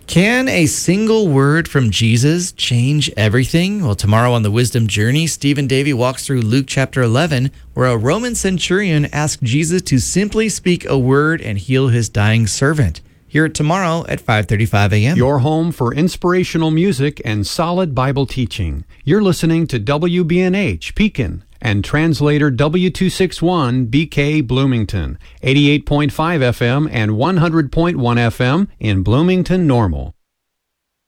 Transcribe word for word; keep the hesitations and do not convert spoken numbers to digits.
Can a single word from Jesus change everything? Well, tomorrow on the Wisdom Journey, Stephen Davey walks through Luke chapter eleven, where a Roman centurion asked Jesus to simply speak a word and heal his dying servant. Hear it tomorrow at five thirty-five a.m. Your home for inspirational music and solid Bible teaching. You're listening to W B N H, Pekin, and translator W two sixty-one B K Bloomington, eighty-eight point five F M and one hundred point one F M in Bloomington Normal.